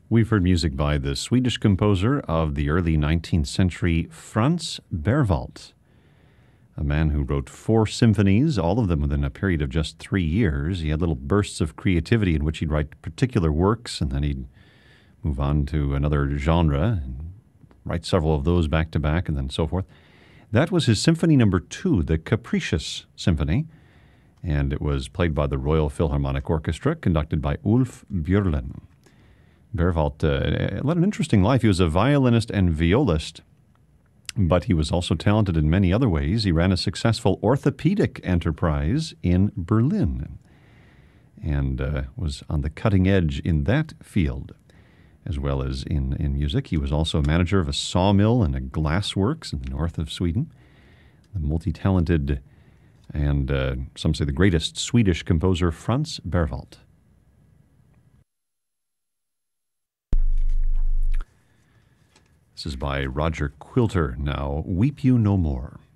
We've heard music by the Swedish composer of the early 19th century, Franz Berwald, a man who wrote 4 symphonies, all of them within a period of just 3 years. He had little bursts of creativity in which he'd write particular works, and then he'd move on to another genre and write several of those back to back, and then so forth. That was his Symphony Number 2, the Capricious Symphony, and it was played by the Royal Philharmonic Orchestra, conducted by Ulf Björlin. Berwald led an interesting life. He was a violinist and violist, but he was also talented in many other ways. He ran a successful orthopedic enterprise in Berlin and was on the cutting edge in that field, as well as in music. He was also a manager of a sawmill and a glassworks in the north of Sweden. The multi-talented and some say the greatest Swedish composer, Franz Berwald. This is by Roger Quilter now, Weep You No More.